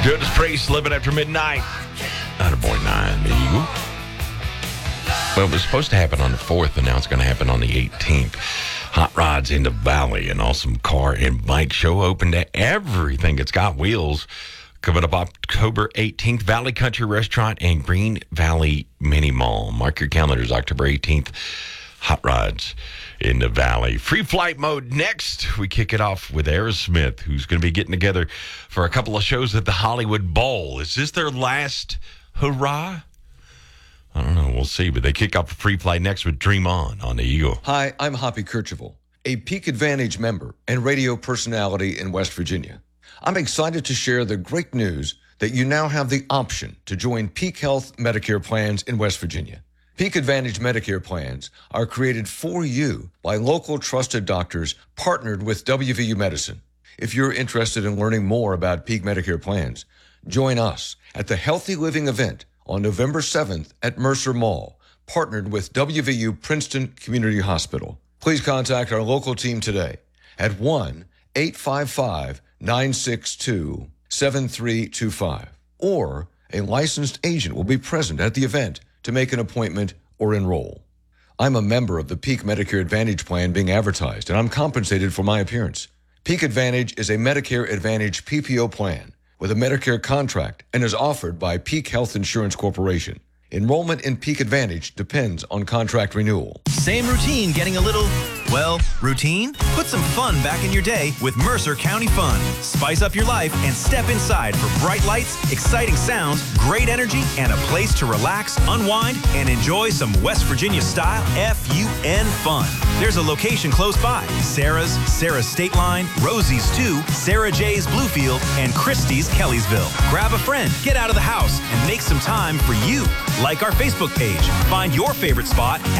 Judas Priest, Living After Midnight. Attaboy 9, the Eagle. Well, it was supposed to happen on the 4th, and now it's going to happen on the 18th. Hot Rods in the Valley, an awesome car and bike show open to everything. It's got wheels. Coming up October 18th, Valley Country Restaurant and Green Valley Mini Mall. Mark your calendars, October 18th. Hot Rods in the Valley. Free flight mode next. We kick it off with Aerosmith, who's going to be getting together for a couple of shows at the Hollywood Bowl. Is this their last hurrah? I don't know. We'll see. But they kick off a free flight next with Dream On the Eagle. Hi, I'm Hoppy Kercheval, a Peak Advantage member and radio personality in West Virginia. I'm excited to share the great news that you now have the option to join Peak Health Medicare plans in West Virginia. Peak Advantage Medicare plans are created for you by local trusted doctors partnered with WVU Medicine. If you're interested in learning more about Peak Medicare plans, join us at the Healthy Living event on November 7th at Mercer Mall, partnered with WVU Princeton Community Hospital. Please contact our local team today at 1-855-962-7325, or a licensed agent will be present at the event to make an appointment or enroll. I'm a member of the Peak Medicare Advantage plan being advertised, and I'm compensated for my appearance. Peak Advantage is a Medicare Advantage PPO plan with a Medicare contract and is offered by Peak Health Insurance Corporation. Enrollment in Peak Advantage depends on contract renewal. Same routine getting a little, well, routine? Put some fun back in your day with Mercer County Fun. Spice up your life and step inside for bright lights, exciting sounds, great energy, and a place to relax, unwind, and enjoy some West Virginia-style FUN fun. There's a location close by. Sarah's State Line, Rosie's 2, Sarah J's Bluefield, and Christie's Kellysville. Grab a friend, get out of the house, and make some time for you. Like our Facebook page. Find your favorite spot